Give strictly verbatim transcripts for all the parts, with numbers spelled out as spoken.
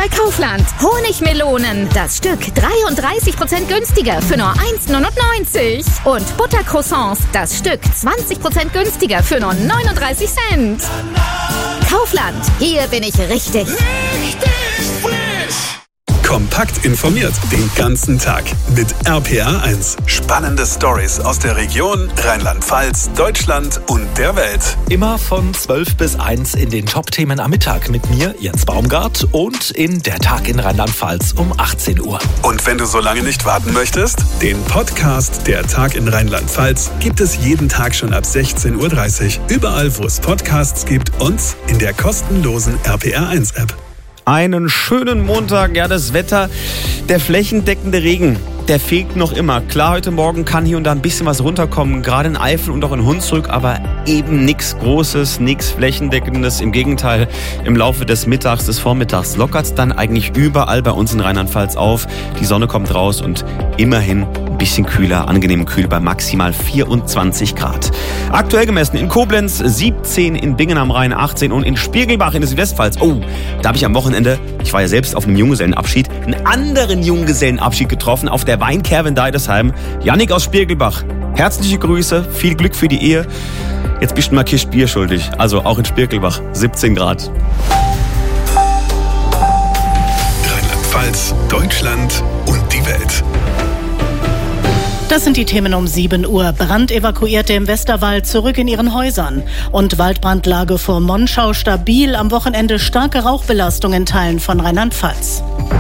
bei Kaufland. Honigmelonen, das Stück dreiunddreißig Prozent günstiger für nur eins Komma neunundneunzig. Und Buttercroissants, das Stück zwanzig Prozent günstiger für nur neununddreißig Cent. Kaufland, hier bin ich richtig. Richtig frisch. Kompakt informiert den ganzen Tag mit R P R eins. Spannende Stories aus der Region, Rheinland-Pfalz, Deutschland und der Welt. Immer von zwölf bis eins in den Top-Themen am Mittag mit mir, Jens Baumgart, und in Der Tag in Rheinland-Pfalz um achtzehn Uhr. Und wenn du so lange nicht warten möchtest, den Podcast Der Tag in Rheinland-Pfalz gibt es jeden Tag schon ab sechzehn Uhr dreißig. Überall, wo es Podcasts gibt und in der kostenlosen R P R eins App. Einen schönen Montag, ja, das Wetter, der flächendeckende Regen, der fehlt noch immer. Klar, heute Morgen kann hier und da ein bisschen was runterkommen, gerade in Eifel und auch in Hunsrück, aber eben nichts Großes, nichts Flächendeckendes. Im Gegenteil, im Laufe des Mittags, des Vormittags lockert es dann eigentlich überall bei uns in Rheinland-Pfalz auf. Die Sonne kommt raus und immerhin ein bisschen kühler, angenehm kühl bei maximal vierundzwanzig Grad. Aktuell gemessen in Koblenz siebzehn, in Bingen am Rhein achtzehn und in Spiegelbach in der Südwestpfalz. Oh, da habe ich am Wochenende, ich war ja selbst auf einem Junggesellenabschied, einen anderen Junggesellenabschied getroffen auf der Weinkerve in Deidesheim. Jannik aus Spiegelbach. Herzliche Grüße, viel Glück für die Ehe. Jetzt bist du mal Kist Bier schuldig. Also auch in Spiegelbach, siebzehn Grad. Rheinland-Pfalz, Deutschland und die Welt. Das sind die Themen um sieben Uhr. Brandevakuierte im Westerwald zurück in ihren Häusern. Und Waldbrandlage vor Monschau stabil. Am Wochenende starke Rauchbelastung in Teilen von Rheinland-Pfalz.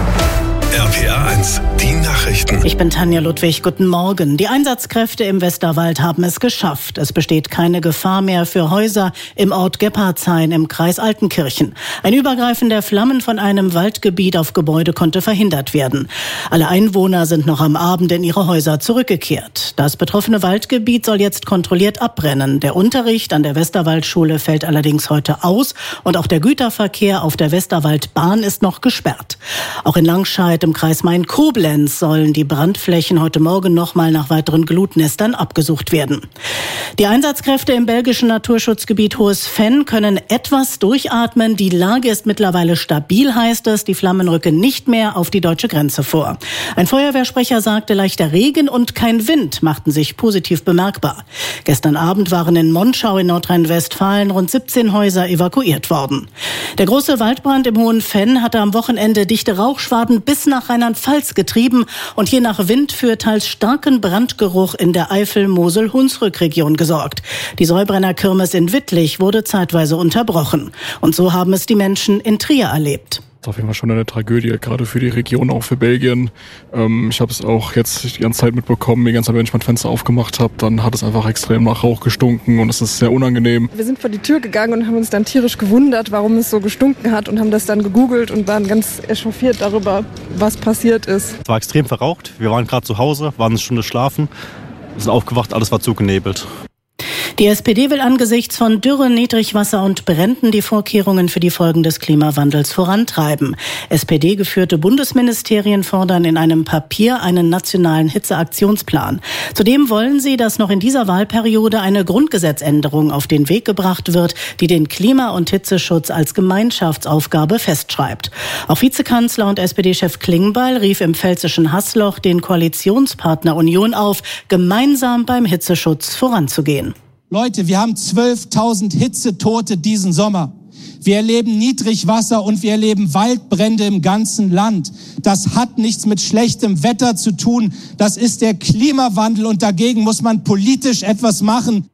R P R eins, die Nachrichten. Ich bin Tanja Ludwig, guten Morgen. Die Einsatzkräfte im Westerwald haben es geschafft. Es besteht keine Gefahr mehr für Häuser im Ort Gebhardshain im Kreis Altenkirchen. Ein Übergreifen der Flammen von einem Waldgebiet auf Gebäude konnte verhindert werden. Alle Einwohner sind noch am Abend in ihre Häuser zurückgekehrt. Das betroffene Waldgebiet soll jetzt kontrolliert abbrennen. Der Unterricht an der Westerwaldschule fällt allerdings heute aus und auch der Güterverkehr auf der Westerwaldbahn ist noch gesperrt. Auch in Langscheid im Kreis Main-Koblenz sollen die Brandflächen heute Morgen nochmal nach weiteren Glutnestern abgesucht werden. Die Einsatzkräfte im belgischen Naturschutzgebiet Hohes Venn können etwas durchatmen. Die Lage ist mittlerweile stabil, heißt es. Die Flammen rücken nicht mehr auf die deutsche Grenze vor. Ein Feuerwehrsprecher sagte, leichter Regen und kein Wind machten sich positiv bemerkbar. Gestern Abend waren in Monschau in Nordrhein-Westfalen rund siebzehn Häuser evakuiert worden. Der große Waldbrand im Hohen Venn hatte am Wochenende dichte Rauchschwaden bis nach Rheinland-Pfalz getrieben und je nach Wind für teils starken Brandgeruch in der Eifel-Mosel-Hunsrück-Region gesorgt. Die Säubrenner-Kirmes in Wittlich wurde zeitweise unterbrochen. Und so haben es die Menschen in Trier erlebt. Das ist auf jeden Fall schon eine Tragödie, gerade für die Region, auch für Belgien. Ähm, ich habe es auch jetzt die ganze Zeit mitbekommen, die ganze Zeit, wenn ich mein Fenster aufgemacht habe, dann hat es einfach extrem nach Rauch gestunken und es ist sehr unangenehm. Wir sind vor die Tür gegangen und haben uns dann tierisch gewundert, warum es so gestunken hat und haben das dann gegoogelt und waren ganz echauffiert darüber, was passiert ist. Es war extrem verraucht, wir waren gerade zu Hause, waren eine Stunde schlafen, sind aufgewacht, alles war zugenebelt. Die S P D will angesichts von Dürre, Niedrigwasser und Bränden die Vorkehrungen für die Folgen des Klimawandels vorantreiben. S P D-geführte Bundesministerien fordern in einem Papier einen nationalen Hitzeaktionsplan. Zudem wollen sie, dass noch in dieser Wahlperiode eine Grundgesetzänderung auf den Weg gebracht wird, die den Klima- und Hitzeschutz als Gemeinschaftsaufgabe festschreibt. Auch Vizekanzler und S P D-Chef Klingbeil rief im pfälzischen Haßloch den Koalitionspartner Union auf, gemeinsam beim Hitzeschutz voranzugehen. Leute, wir haben zwölftausend Hitzetote diesen Sommer. Wir erleben Niedrigwasser und wir erleben Waldbrände im ganzen Land. Das hat nichts mit schlechtem Wetter zu tun. Das ist der Klimawandel und dagegen muss man politisch etwas machen.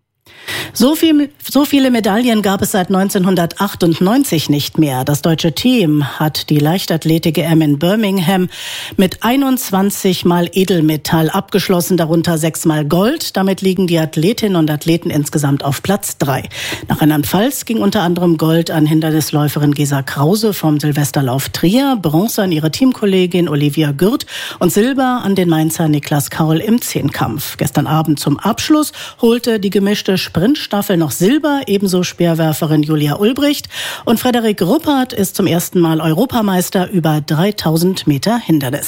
So viel, so viele Medaillen gab es seit neunzehnhundertachtundneunzig nicht mehr. Das deutsche Team hat die Leichtathletik-E M in Birmingham mit einundzwanzig Mal Edelmetall abgeschlossen, darunter sechs Mal Gold. Damit liegen die Athletinnen und Athleten insgesamt auf Platz drei. Nach Rheinland-Pfalz ging unter anderem Gold an Hindernisläuferin Gesa Krause vom Silvesterlauf Trier, Bronze an ihre Teamkollegin Olivia Gürt und Silber an den Mainzer Niklas Kaul im Zehnkampf. Gestern Abend zum Abschluss holte die gemischte Sprintstaffel noch Silber, ebenso Speerwerferin Julia Ulbricht. Und Frederik Ruppert ist zum ersten Mal Europameister über dreitausend Meter Hindernis.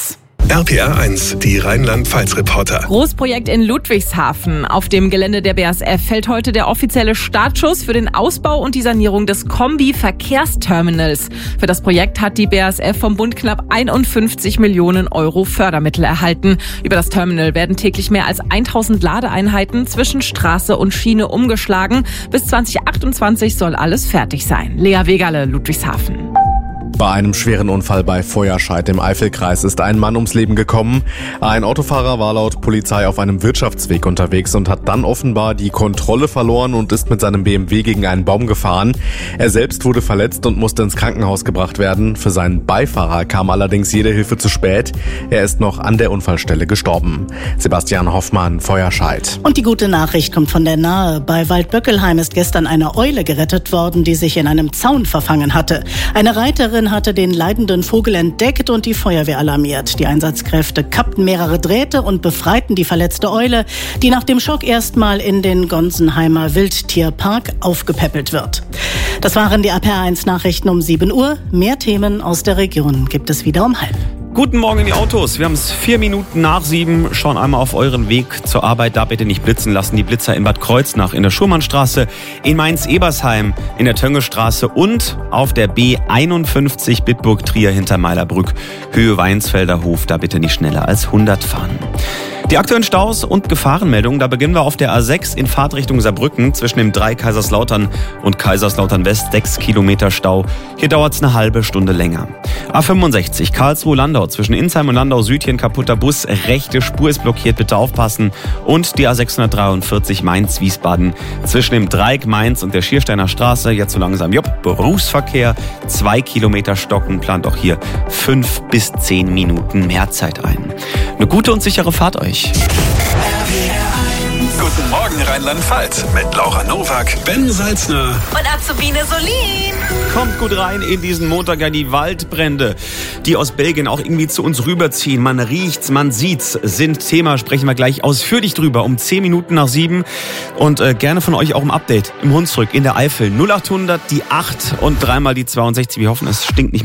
R P R eins, die Rheinland-Pfalz-Reporter. Großprojekt in Ludwigshafen. Auf dem Gelände der B A S F fällt heute der offizielle Startschuss für den Ausbau und die Sanierung des Kombi-Verkehrsterminals. Für das Projekt hat die B A S F vom Bund knapp einundfünfzig Millionen Euro Fördermittel erhalten. Über das Terminal werden täglich mehr als tausend Ladeeinheiten zwischen Straße und Schiene umgeschlagen. Bis zwanzig achtundzwanzig soll alles fertig sein. Lea Wegerle, Ludwigshafen. Bei einem schweren Unfall bei Feuerscheid im Eifelkreis ist ein Mann ums Leben gekommen. Ein Autofahrer war laut Polizei auf einem Wirtschaftsweg unterwegs und hat dann offenbar die Kontrolle verloren und ist mit seinem B M W gegen einen Baum gefahren. Er selbst wurde verletzt und musste ins Krankenhaus gebracht werden. Für seinen Beifahrer kam allerdings jede Hilfe zu spät. Er ist noch an der Unfallstelle gestorben. Sebastian Hoffmann, Feuerscheid. Und die gute Nachricht kommt von der Nahe. Bei Waldböckelheim ist gestern eine Eule gerettet worden, die sich in einem Zaun verfangen hatte. Eine Reiterin hatte den leidenden Vogel entdeckt und die Feuerwehr alarmiert. Die Einsatzkräfte kappten mehrere Drähte und befreiten die verletzte Eule, die nach dem Schock erstmal in den Gonsenheimer Wildtierpark aufgepäppelt wird. Das waren die R P R eins Nachrichten um sieben Uhr. Mehr Themen aus der Region gibt es wieder um halb. Guten Morgen in die Autos. Wir haben es vier Minuten nach sieben. Schauen einmal auf euren Weg zur Arbeit. Da bitte nicht blitzen lassen. Die Blitzer in Bad Kreuznach, in der Schurmannstraße, in Mainz-Ebersheim, in der Töngestraße und auf der B einundfünfzig Bitburg-Trier hinter Meilerbrück, Höhe Weinsfelder Hof. Da bitte nicht schneller als hundert fahren. Die aktuellen Staus und Gefahrenmeldungen, da beginnen wir auf der A sechs in Fahrtrichtung Saarbrücken zwischen dem drei Kaiserslautern und Kaiserslautern West, sechs Kilometer Stau. Hier dauert es eine halbe Stunde länger. A fünfundsechzig Karlsruhe-Landau zwischen Insheim und Landau Süd, hier ein kaputter Bus, rechte Spur ist blockiert, bitte aufpassen. Und die A sechshundertdreiundvierzig Mainz-Wiesbaden zwischen dem Dreieck Mainz und der Schiersteiner Straße, jetzt so langsam, jupp, Berufsverkehr, zwei Kilometer stocken, plant auch hier fünf bis zehn Minuten mehr Zeit ein. Eine gute und sichere Fahrt euch. Guten Morgen Rheinland-Pfalz mit Laura Nowak, Ben Salzner Und Azubine Solin. Kommt gut rein in diesen Montag, ja, die Waldbrände, die aus Belgien auch irgendwie zu uns rüberziehen. Man riecht's, man sieht's, sind Thema, sprechen wir gleich ausführlich drüber um zehn Minuten nach sieben. Und äh, gerne von euch auch im Update im Hunsrück in der Eifel null achthundert, die acht und dreimal die zweiundsechzig. Wir hoffen, es stinkt nicht mehr.